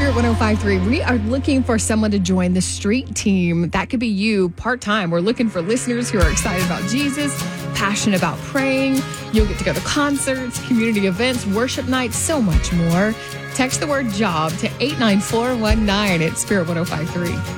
Spirit 105.3. We are looking for someone to join the street team. That could be you part-time. We're looking for listeners who are excited about Jesus, passionate about praying. You'll get to go to concerts, community events, worship nights, so much more. Text the word job to 89419 at Spirit 105.3.